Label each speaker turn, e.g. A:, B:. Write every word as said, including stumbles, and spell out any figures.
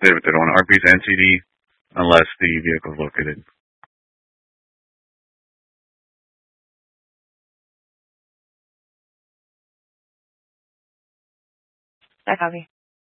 A: They, they don't want R Ps and C D unless the vehicle is located.
B: I copy.